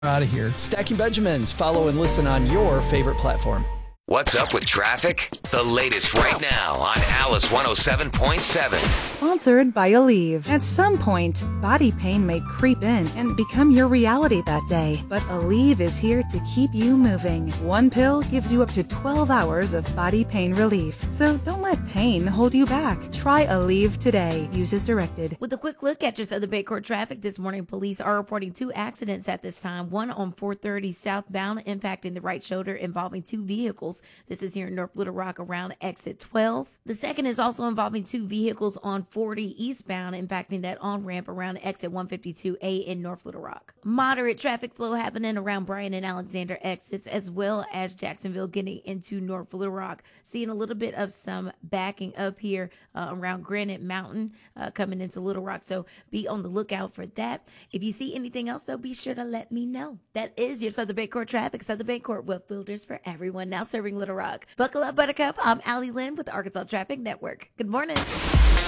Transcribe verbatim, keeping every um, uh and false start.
Out of here. Stacking Benjamins. Follow and listen on your favorite platform. What's up with traffic? The latest right now on Alice one oh seven point seven. Sponsored by Aleve. At some point, body pain may creep in and become your reality that day. But Aleve is here to keep you moving. One pill gives you up to twelve hours of body pain relief. So don't let pain hold you back. Try Aleve today. Use as directed. With a quick look at your Southern Baycourt traffic this morning, police are reporting two accidents at this time. One on four thirty southbound impacting the right shoulder involving two vehicles. This is here in North Little Rock around exit twelve. The second is also involving two vehicles on forty eastbound, impacting that on-ramp around exit one fifty-two A in North Little Rock. Moderate traffic flow happening around Bryan and Alexander exits, as well as Jacksonville getting into North Little Rock. Seeing a little bit of some backing up here uh, around Granite Mountain uh, coming into Little Rock, so be on the lookout for that. If you see anything else, though, be sure to let me know. That is your Southern Baycourt traffic. Southern Baycourt, wealth builders for everyone, now serving Little Rock. Buckle up, Buttercup. I'm Allie Lynn with the Arkansas Traffic Network. Good morning.